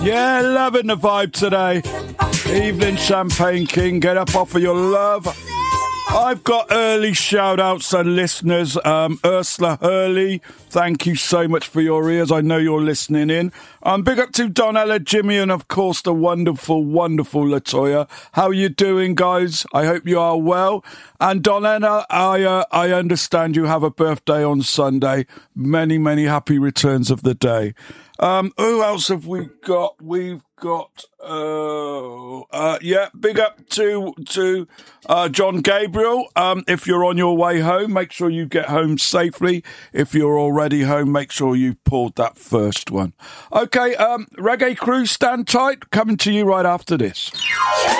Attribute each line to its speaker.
Speaker 1: Yeah, loving the vibe today. Evening Champagne King, get up off of your love. I've got early shout-outs and listeners. Ursula Hurley, thank you so much for your ears. I know you're listening in. Big up to Donella, Jimmy, and of course the wonderful, wonderful Latoya. How you doing, guys? I hope you are well. And Donella, I understand you have a birthday on Sunday. Many, many happy returns of the day. Who else have we got? We've got, big up to John Gabriel. If you're on your way home, make sure you get home safely. If you're already home, make sure you poured that first one. Okay, Reggae Crew, stand tight. Coming to you right after this.